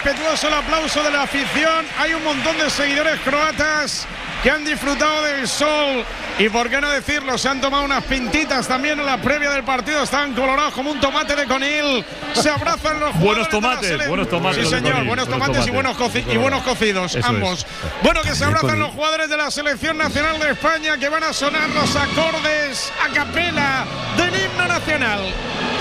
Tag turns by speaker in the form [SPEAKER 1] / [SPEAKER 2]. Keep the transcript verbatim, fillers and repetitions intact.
[SPEAKER 1] respetuoso el aplauso de la afición. Hay un montón de seguidores croatas que han disfrutado del sol y, por qué no decirlo, se han tomado unas pintitas también en la previa del partido. Están colorados como un tomate de conil. Se abrazan los jugadores.
[SPEAKER 2] Buenos tomates, buenos tomates.
[SPEAKER 1] Sí, señor, buenos, buenos tomates, tomates y, buenos coci y buenos cocidos, Eso ambos. Es. Bueno, que se abrazan los jugadores de la Selección Nacional de España, que van a sonar los acordes a capela del himno nacional.